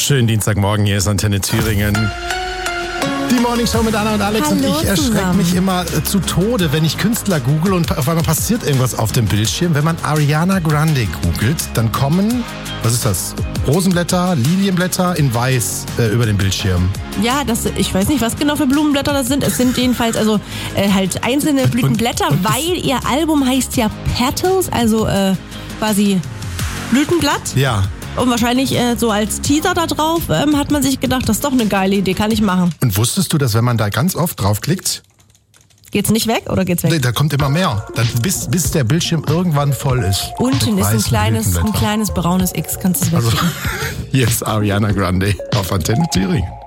Schönen Dienstagmorgen, hier ist Antenne Thüringen. Die Morningshow mit Anna und Alex. Hallo, und ich erschrecke mich immer zu Tode, wenn ich Künstler google und auf einmal passiert irgendwas auf dem Bildschirm. Wenn man Ariana Grande googelt, dann kommen, was ist das? Rosenblätter, Lilienblätter in weiß über den Bildschirm. Ja, ich weiß nicht, was genau für Blumenblätter das sind. Es sind jedenfalls halt einzelne Blütenblätter, weil ihr Album heißt ja Petals, also quasi Blütenblatt. Ja. Und wahrscheinlich so als Teaser da drauf hat man sich gedacht, das ist doch eine geile Idee, kann ich machen. Und wusstest du, dass wenn man da ganz oft draufklickt, geht's nicht weg oder geht's weg? Nee, da kommt immer mehr. Dann, bis der Bildschirm irgendwann voll ist. Unten ist ein kleines braunes X, kannst du es wegklicken. Also, hier ist Ariana Grande auf Antenne Thüringen.